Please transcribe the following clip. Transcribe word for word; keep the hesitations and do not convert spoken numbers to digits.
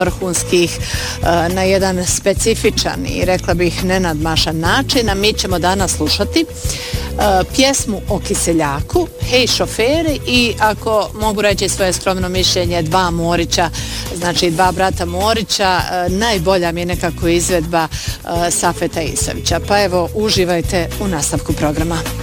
vrhunskih na jedan specifičan i rekla bih nenadmašan način, a mi ćemo danas slušati pjesmu o Kiseljaku, Hej šoferi, i ako mogu reći svoje skromno mišljenje, dva Morića, znači dva brata Morića, najbolja mi je nekako izvedba Safeta Isavića. Pa evo, uživajte u nastavku programa.